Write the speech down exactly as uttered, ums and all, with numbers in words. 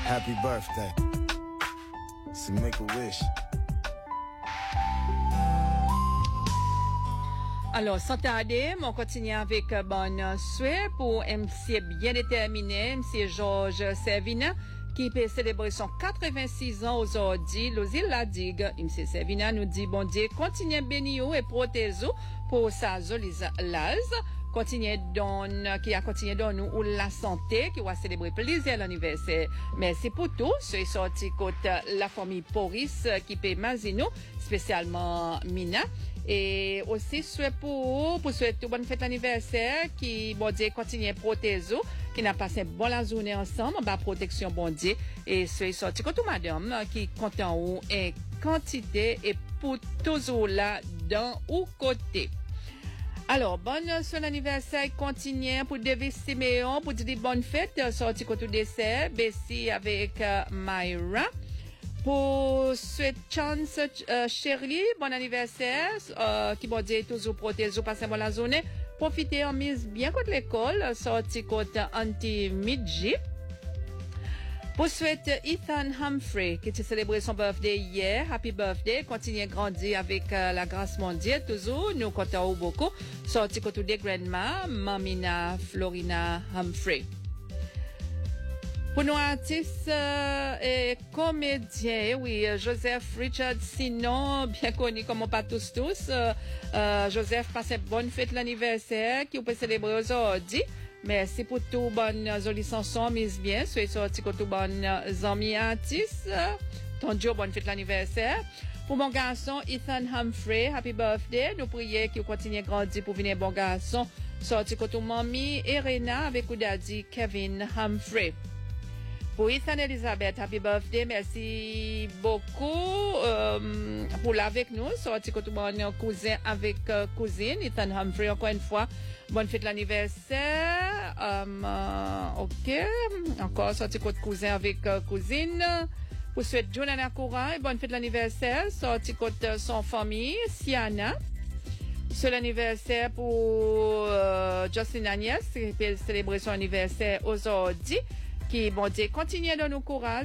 Happy birthday. So make a wish. Alors, sans tarder, on continue avec bon souhait pour M C bien déterminé, M C Georges Servina, qui peut célébrer son quatre-vingt-six ans aujourd'hui. L'Ozil la digue, M C Servina nous dit, bon Dieu, continuez bénir et protéger pour sa jolie l'âge. Continuez donne, qui a continué dans nous ou la santé, qui va célébrer plaisir l'anniversaire. Merci pour tout. C'est sorti côté la famille Poris, qui peut Mazino, spécialement Mina. Et aussi, souhait pour, pour souhaiter bonne fête d'anniversaire, qui, bon Dieu, continue à protéger, qui n'a passé une bonne journée ensemble, en bas protection, bon Dieu. Et c'est sorti côté madame, qui compte en haut, et quantité, et pour toujours là, dans ou côté. Alors, bonne son anniversaire continue pour David Siméon, pour dire bonne fête, sorti côté dessert, Bessie avec uh, Myra. Pour cette chance, euh, chérie, bon anniversaire, euh, qui bon Dieu toujours protège, passer bonne la journée. Profitez en mise bien contre l'école, sorti côté anti-midji. Pour souhaiter Ethan Humphrey, qui a célébré son birthday hier, happy birthday, continuez à grandir avec euh, la grâce mondiale, toujours, nous comptons beaucoup, sorti côté des grandma, Mamina Florina Humphrey. Pour nos artistes euh, et comédiens, oui, Joseph Richard Sinon, bien connu comme on pas tous tous, euh, euh, Joseph passe une bonne fête l'anniversaire, qui peut célébrer aujourd'hui. Merci pour tout bonne jolie chanson, mise bien, soyez sorti pour tout bonne amis artistes. Ton Dieu, bonne fête l'anniversaire. Pour mon garçon, Ethan Humphrey, happy birthday. Nous prions qu'il continue à grandir pour venir bon garçon. Sorti pour tout mamie et Rena avec ou daddy Kevin Humphrey. Pour Ethan Elizabeth, happy birthday. Merci beaucoup euh, pour là avec nous. Sorti pour tout mon cousin avec euh, cousine. Ethan Humphrey, encore une fois. Bonne fête l'anniversaire. Um, uh, ok. Encore sorti côté cousin avec uh, cousine. Pour souhaiter Jonathan Courant, bonne fête l'anniversaire. Sorti côté son famille, Siana. C'est l'anniversaire pour uh, Justin Agnès, qui peut célébrer son anniversaire aujourd'hui. Qui, bon Dieu, continue de nous courage.